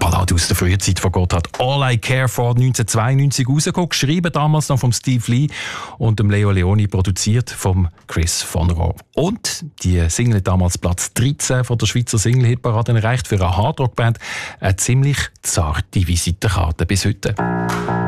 Ballade aus der frühen Zeit von Gotthard. All I Care For 1992 rausgekommen, geschrieben damals noch vom Steve Lee und dem Leo Leoni, produziert vom Chris von Roo. Und die Single hat damals Platz 13 von der Schweizer Single-Hitparade erreicht, für eine Hardrock-Band eine ziemlich zarte Visitenkarte bis heute.